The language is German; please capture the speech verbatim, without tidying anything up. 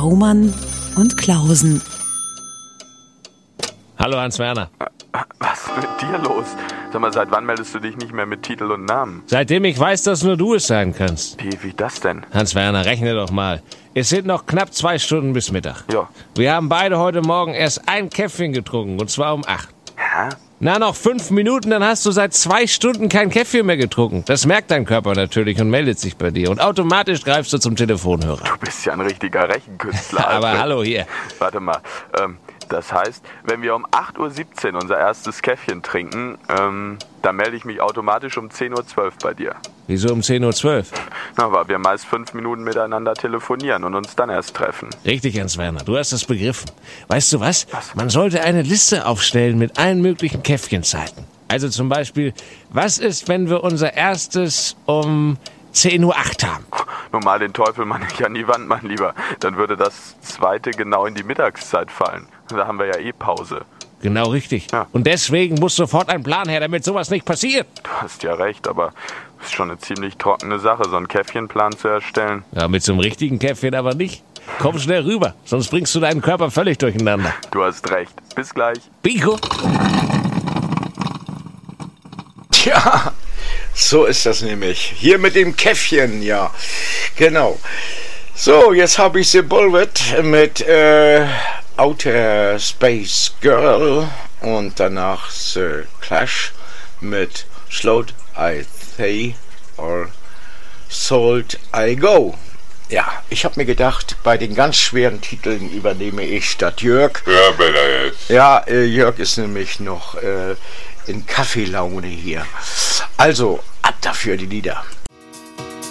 Baumann und Klausen. Hallo Hans-Werner. Was ist mit dir los? Sag mal, seit wann meldest du dich nicht mehr mit Titel und Namen? Seitdem ich weiß, dass nur du es sein kannst. Wie, wie das denn? Hans-Werner, rechne doch mal. Es sind noch knapp zwei Stunden bis Mittag. Ja. Wir haben beide heute Morgen erst ein Käffchen getrunken, und zwar um acht. Hä? Na, noch fünf Minuten, dann hast du seit zwei Stunden kein Käffchen mehr getrunken. Das merkt dein Körper natürlich und meldet sich bei dir. Und automatisch greifst du zum Telefonhörer. Du bist ja ein richtiger Rechenkünstler. Aber Alfred. hallo hier. Warte mal, ähm, das heißt, wenn wir um acht Uhr siebzehn unser erstes Käffchen trinken, ähm, dann melde ich mich automatisch um zehn Uhr zwölf bei dir. Wieso um zehn Uhr zwölf? Na, weil wir meist fünf Minuten miteinander telefonieren und uns dann erst treffen. Richtig, Hans-Werner, du hast es begriffen. Weißt du was? Was? Man sollte eine Liste aufstellen mit allen möglichen Käffchenzeiten. Also zum Beispiel, was ist, wenn wir unser erstes um zehn Uhr acht haben? Nun mal den Teufel mal nicht an die Wand, mein Lieber. Dann würde das zweite genau in die Mittagszeit fallen. Da haben wir ja eh Pause. Genau richtig. Ja. Und deswegen muss sofort ein Plan her, damit sowas nicht passiert. Du hast ja recht, aber es ist schon eine ziemlich trockene Sache, so einen Käffchenplan zu erstellen. Ja, mit so einem richtigen Käffchen aber nicht. Komm schnell rüber, sonst bringst du deinen Körper völlig durcheinander. Du hast recht. Bis gleich. Bingo! Tja, so ist das nämlich. Hier mit dem Käffchen, ja. Genau. So, jetzt habe ich The Bullet mit äh, Outer Space Girl und danach The Clash mit Slowed I Say or Sold I Go. Ja, ich habe mir gedacht, bei den ganz schweren Titeln übernehme ich statt Jörg. Ja, bitte jetzt. Ja, äh, Jörg ist nämlich noch äh, in Kaffeelaune hier. Also, ab dafür die Lieder.